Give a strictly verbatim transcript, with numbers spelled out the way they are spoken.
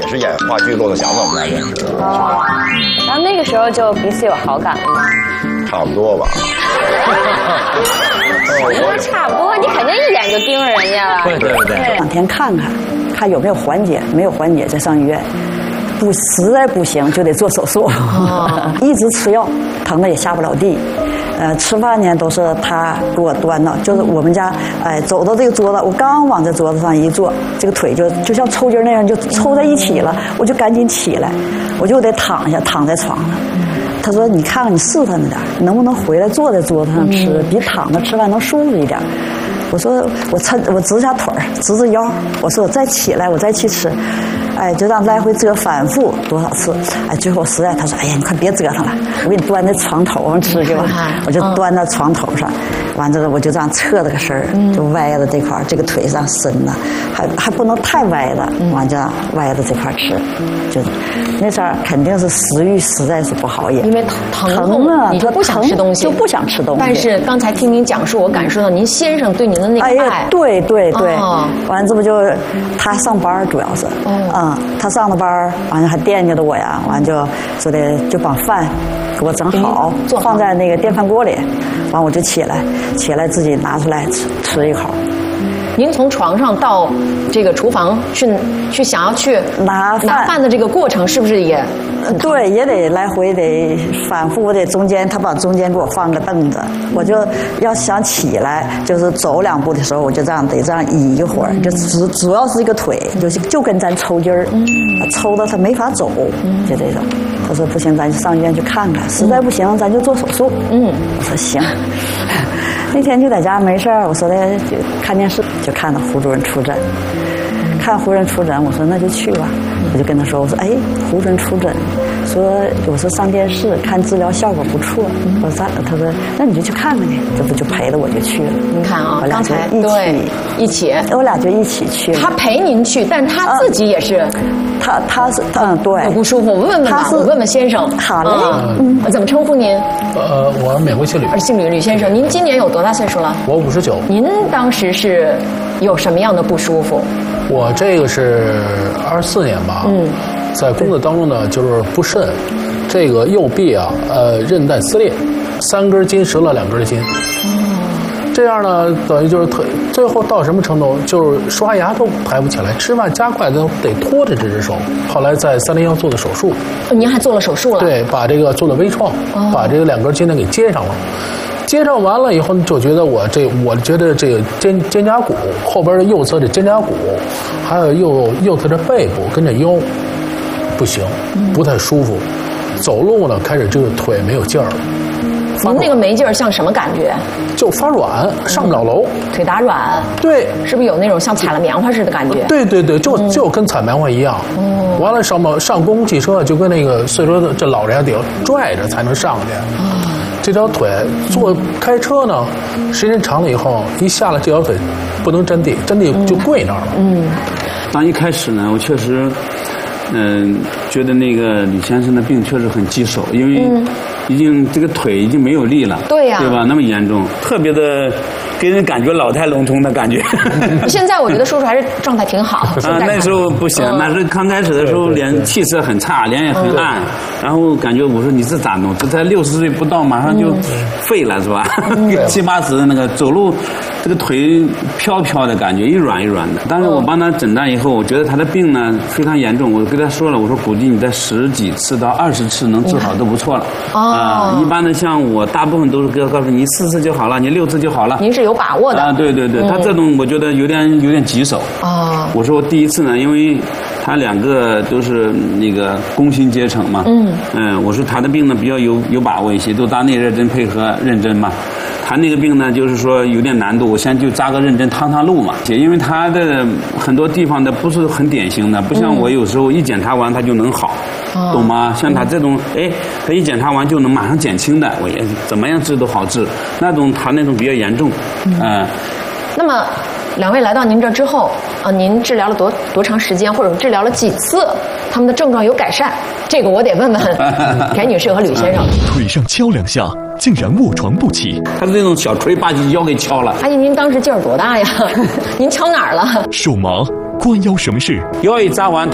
也是演话剧骆驼祥子我们来认识的。 哦，然后那个时候就彼此有好感了吗？ 差不多吧。 说差不多，你肯定一眼就盯着人家了。 对对对， 两天看看，看有没有缓解，没有缓解再上医院。不，实在不行就得做手术。哦、一直吃药，疼的也下不了地。呃，吃饭呢都是他给我端的，就是我们家，哎，走到这个桌子，我刚往这桌子上一坐，这个腿就就像抽筋那样就抽在一起了，我就赶紧起来，我就得躺下，躺在床上。他说：“你看看你试探着点，能不能回来坐在桌子上吃，比躺着吃饭能舒服一点。”我说：“我抻，我直下腿儿，直直腰。我说我再起来，我再去吃。”哎，就让来回折反复多少次，哎，最后实在他说：“哎呀，你快别折腾了，我给你端在床头上吃去吧。”我就端到床头上，完之后我就这样侧着个身儿，就歪着这块这个腿上伸了，还还不能太歪了，完这样歪着这块吃，就那时候肯定是食欲实在是不好也， 因为疼疼啊， 你就不想吃东西， 就不想吃东西。 但是刚才听您讲述，我感受到您先生对您的那个爱。 哎呀，对对对，哦、完这不就他上班主要是，嗯。嗯他上了班，完了还惦记着我呀，完就说的就把饭给我整好，放在那个电饭锅里，完我就起来，起来自己拿出来吃吃一口。 您从床上到这个厨房去去想要去拿饭拿饭的这个过程，是不是也？ 对，也得来回得反复，我得中间他把中间给我放个凳子，我就要想起来，就是走两步的时候，我就这样得这样倚一会儿，就主主要是一个腿，就是就跟咱抽筋儿，抽的他没法走，就这种。他说不行，咱就上医院去看看，实在不行咱就做手术。嗯，我说行。那天就在家没事儿，我说的就看电视，就看到胡主任出诊，看胡主任出诊，我说那就去吧。我就跟他说，我说哎，胡主任出诊，说我说上电视看治疗效果不错，我说他说那你就去看看去，这不就陪着我就去了。 您看啊， 我俩就一起一起， 我俩就一起去了。 他陪您去，但是他自己也是，啊、 他他是嗯对， 不舒服。我问问吧，我问问先生。 好嘞， 嗯，怎么称呼您？ 呃，我美国姓吕， 姓吕，吕先生，您今年有多大岁数了？ 我五十九。 您当时是有什么样的不舒服？ 我这个是二四年吧，嗯，在工作当中呢，就是不慎，这个右臂啊，呃，韧带撕裂，三根筋折了两根筋。哦，这样呢，等于就是特最后到什么程度，就是刷牙都抬不起来，吃饭夹筷子都得拖着这只手。后来在三零幺做的手术。 您还做了手术了？ 对，把这个做了微创，哦、把这个两根筋呢给接上了。接上完了以后，就觉得我这，我觉得这个肩肩胛骨后边的右侧的肩胛骨，还有右右侧的背部跟着腰，不行，不太舒服。走路呢，开始这个腿没有劲儿了。 您那个没劲儿像什么感觉？ 就发软，上不了楼， 嗯、腿打软。 对， 是不是有那种像踩了棉花似的感觉？ 对对对，就、嗯、就跟踩棉花一样。哦。完了上上上公共汽车，就跟那个岁数的这老人得拽着才能上去。哦。这条腿坐开车呢，时间长了以后，一下来这条腿不能沾地，沾地就跪那儿了。 嗯，当一开始呢，我确实，嗯、呃，觉得那个吕先生的病确实很棘手，因为已经这个腿已经没有力了， 对呀、啊， 对吧？那么严重，特别的给人感觉老态龙钟的感觉。 现在我觉得叔叔还是状态挺好。 啊，那时候不行，嗯、那是刚开始的时候脸气色很差，脸也很暗，嗯、然后感觉我说你这咋弄？这才六十岁不到，马上就废了、嗯、是吧？嗯、七八十的那个走路，这个腿飘飘的感觉，一软一软的。但是我帮他诊断以后，我觉得他的病呢非常严重，我跟他说了，我说估计你在十几次到二十次能治好都不错了。哦。啊、呃，一般的像我大部分都是告诉你四次就好了，你六次就好了。 您是有把握的啊？ 对对对，嗯、他这种我觉得有点有点棘手。哦。我说我第一次呢，因为他两个都是那个工薪阶层嘛。嗯。嗯，我说他的病呢比较有有把握一些，都搭内热针配合认真嘛。他那个病呢，就是说有点难度，我先就扎个认真趟趟路嘛。因为他的很多地方的不是很典型的，不像我有时候一检查完他就能好，嗯、懂吗？像他这种，哎，他一检查完就能马上减轻的，我也怎么样治都好治。那种他那种比较严重，嗯。呃、 那么，两位来到您这之后，啊，您治疗了多多长时间，或者治疗了几次？他们的症状有改善？这个我得问问田女士和吕先生。 腿上敲两下，竟然卧床不起。 他是那种小锤把腰给敲了。 阿姨，您当时劲儿多大呀？您敲哪儿了？ 手麻，关腰什么事？ 腰一扎完，